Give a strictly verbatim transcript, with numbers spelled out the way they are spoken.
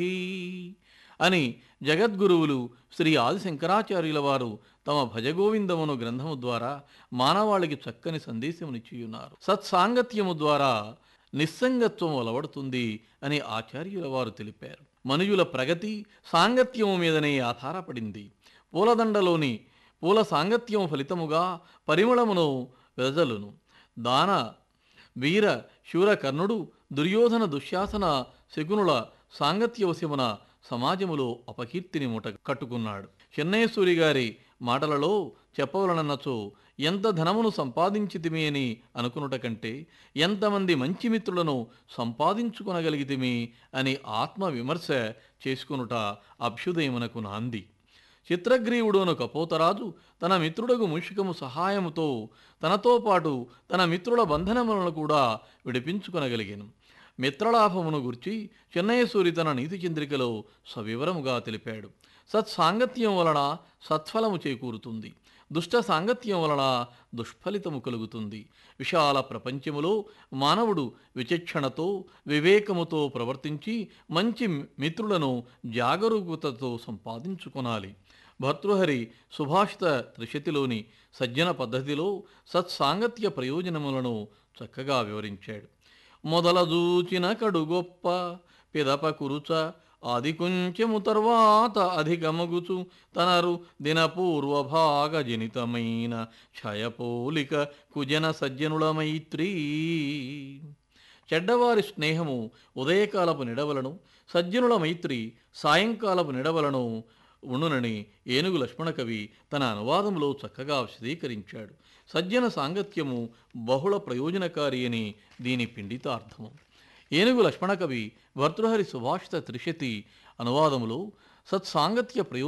అని జగద్గురువులు శ్రీ ఆదిశంకరాచార్యుల వారు తమ భజగోవిందమును గ్రంథము ద్వారా మానవాళికి చక్కని సందేశమునిచ్చియున్నారు. సత్సాంగత్యము ద్వారా నిస్సంగత్వం అలవడుతుంది అని ఆచార్యుల వారు తెలిపారు. మనుజుల ప్రగతి సాంగత్యము మీదనే ఆధారపడింది. పూలదండలోని పూల సాంగత్యము ఫలితముగా పరిమళమును వెదజలును. దాన వీర శూర కర్ణుడు దుర్యోధన దుశ్శాసన శకునుల సాంగత్యవశమున సమాజములో అపకీర్తిని మూట కట్టుకున్నాడు. చెన్నైసూరి గారి మాటలలో చెప్పవలనన్నచో, ఎంత ధనమును సంపాదించితిమి అని అనుకునుట కంటే ఎంతమంది మంచి మిత్రులను సంపాదించుకొనగలిగితిమి అని ఆత్మవిమర్శ చేసుకునుట అభ్యుదయమునకు నాంది. చిత్రగ్రీవుడోను కపోతరాజు తన మిత్రుడగు మూషికము సహాయముతో తనతో పాటు తన మిత్రుల బంధనములను కూడా విడిపించుకొనగలిగాను. మిత్రలాభమును గుర్చి చెన్నయసూరి తన నీతి చంద్రికలో సవివరముగా తెలిపాడు. సత్సాంగత్యం వలన సత్ఫలము చేకూరుతుంది, దుష్ట సాంగత్యం వలన దుష్ఫలితము కలుగుతుంది. విశాల ప్రపంచములో మానవుడు విచక్షణతో వివేకముతో ప్రవర్తించి మంచి మిత్రులను జాగరూకతతో సంపాదించుకొనాలి. భర్తృహరి సుభాషిత త్రిశతిలోని సజ్జన పద్ధతిలో సత్సాంగత్య ప్రయోజనములను చక్కగా వివరించాడు. మొదలజూచిన కడు గొప్ప పిదప కురుచ ఆది కొంచెము తర్వాత అధికమగుచు తనరు దినపూర్వభాగ జనితమైన క్షయపోలిక కుజన సజ్జనుల మైత్రీ. చెడ్డవారి స్నేహము ఉదయకాలపు నిడవలను, సజ్జనుల మైత్రి సాయంకాలపు నిడవలను ఉండునని ఏనుగు లక్ష్మణకవి తన అనువాదంలో చక్కగా విశదీకరించాడు. సజ్జన సాంగత్యము బహుళ ప్రయోజనకారి అని దీని పిండితార్థము. ఏనుగు లక్ష్మణకవి భర్తృహరి సుభాషిత త్రిశతి అనువాదములో సత్సాంగత్య ప్రయోజన